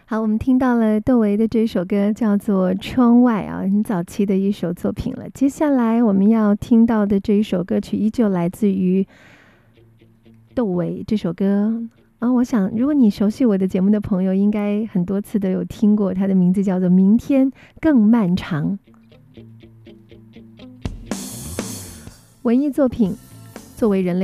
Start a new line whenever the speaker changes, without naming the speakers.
好，我们听到了窦唯的这首歌叫做《窗外》啊，很早期的一首作品了。接下来我们要听到的这一首歌曲依旧来自于窦唯这首歌啊，我想如果你熟悉我的节目的朋友，应该很多次都有听过，它的名字叫做《明天更漫长》。文艺作品作为人类